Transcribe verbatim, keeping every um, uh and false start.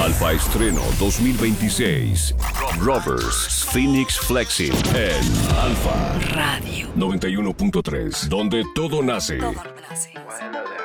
Alfa Estreno dos mil veintiséis. Rovers Phoenix Flexing en Alfa Radio noventa y uno punto tres, donde todo nace. Todo nace.